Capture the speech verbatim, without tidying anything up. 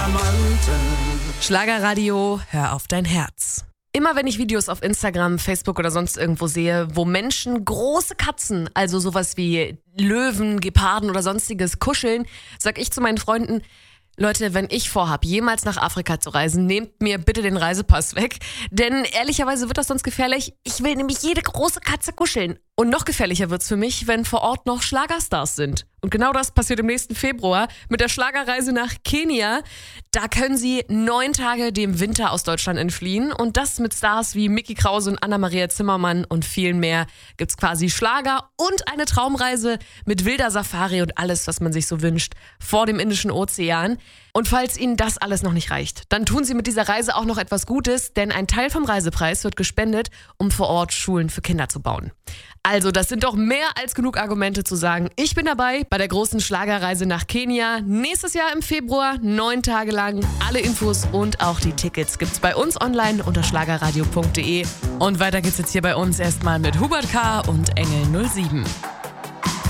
Diamanten. Schlagerradio, hör auf dein Herz. Immer wenn ich Videos auf Instagram, Facebook oder sonst irgendwo sehe, wo Menschen große Katzen, also sowas wie Löwen, Geparden oder sonstiges kuscheln, sag ich zu meinen Freunden: Leute, wenn ich vorhab, jemals nach Afrika zu reisen, nehmt mir bitte den Reisepass weg. Denn ehrlicherweise wird das sonst gefährlich. Ich will nämlich jede große Katze kuscheln. Und noch gefährlicher wird's für mich, wenn vor Ort noch Schlagerstars sind. Und genau das passiert im nächsten Februar mit der Schlagerreise nach Kenia. Da können sie neun Tage dem Winter aus Deutschland entfliehen. Und das mit Stars wie Micky Krause und Anna-Maria Zimmermann und vielen mehr. Gibt's quasi Schlager und eine Traumreise mit wilder Safari und alles, was man sich so wünscht, vor dem Indischen Ozean. Und falls Ihnen das alles noch nicht reicht, dann tun Sie mit dieser Reise auch noch etwas Gutes, denn ein Teil vom Reisepreis wird gespendet, um vor Ort Schulen für Kinder zu bauen. Also, das sind doch mehr als genug Argumente zu sagen, ich bin dabei bei der großen Schlagerreise nach Kenia. Nächstes Jahr im Februar, neun Tage lang. Alle Infos und auch die Tickets gibt's bei uns online unter schlagerradio punkt de. Und weiter geht's jetzt hier bei uns erstmal mit Hubert K. und Engel null sieben.